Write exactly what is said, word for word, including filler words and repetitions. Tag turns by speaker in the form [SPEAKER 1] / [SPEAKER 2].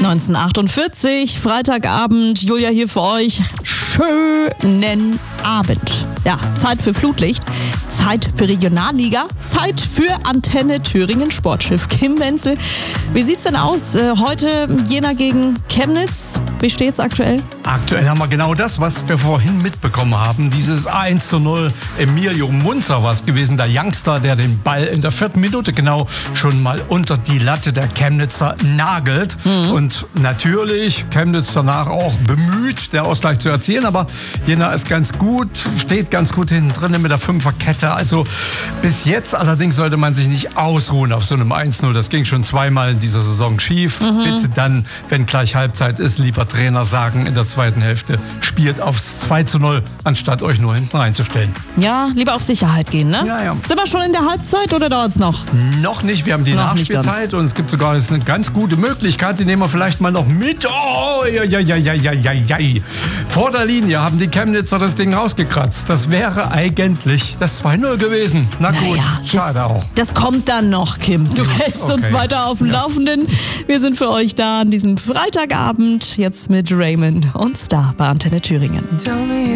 [SPEAKER 1] neunzehnhundertachtundvierzig, Freitagabend, Julia hier für euch. Schönen Abend. Ja, Zeit für Flutlicht, Zeit für Regionalliga, Zeit für Antenne Thüringen Sportschiff. Kim Wenzel, wie sieht's denn aus? Äh, heute Jena gegen Chemnitz. Wie steht's aktuell?
[SPEAKER 2] Aktuell haben wir genau das, was wir vorhin mitbekommen haben. Dieses eins zu null. Emilio Munzer war es gewesen, der Youngster, der den Ball in der vierten Minute genau schon mal unter die Latte der Chemnitzer nagelt. Mhm. Und natürlich Chemnitz danach auch bemüht, der Ausgleich zu erzielen. Aber Jena ist ganz gut, steht ganz gut hinten drin mit der Fünferkette. Also bis jetzt allerdings sollte man sich nicht ausruhen auf so einem eins null. Das ging schon zweimal in dieser Saison schief. Mhm. Bitte dann, wenn gleich Halbzeit ist, lieber Trainer sagen in der zweiten Hälfte, spielt aufs zwei zu null, anstatt euch nur hinten reinzustellen.
[SPEAKER 1] Ja, lieber auf Sicherheit gehen, ne?
[SPEAKER 2] Ja, ja.
[SPEAKER 1] Sind wir schon in der Halbzeit oder dauert es noch?
[SPEAKER 2] Noch nicht, wir haben die
[SPEAKER 1] noch
[SPEAKER 2] Nachspielzeit und es gibt sogar eine ganz gute Möglichkeit, die nehmen wir vielleicht mal noch mit. Oh, ja, ja, ja, ja, ja, ja, ja. Vor der Linie haben die Chemnitzer das Ding rausgekratzt. Das wäre eigentlich das zwei null gewesen. Na gut,
[SPEAKER 1] naja,
[SPEAKER 2] schade
[SPEAKER 1] das,
[SPEAKER 2] auch.
[SPEAKER 1] Das kommt dann noch, Kim. Du hältst okay. uns weiter auf dem ja. Laufenden. Wir sind für euch da an diesem Freitagabend, jetzt mit Raymond und Star bei Antenne Thüringen.